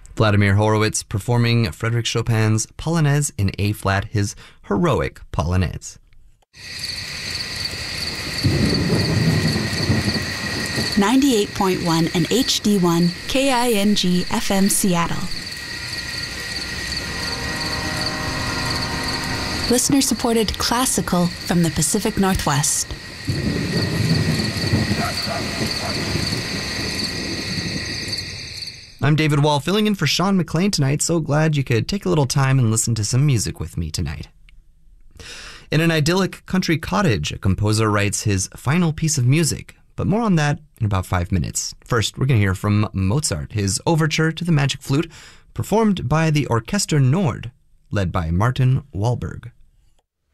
Vladimir Horowitz performing Frédéric Chopin's Polonaise in A-flat, his heroic Polonaise. 98.1 and HD1 KING FM Seattle. Listener-supported classical from the Pacific Northwest. I'm David Wall, filling in for Sean McLean tonight. So glad you could take a little time and listen to some music with me tonight. In an idyllic country cottage, a composer writes his final piece of music, but more on that in about 5 minutes. First, we're going to hear from Mozart, his overture to the Magic Flute, performed by the Orchester Nord, led by Martin Wahlberg.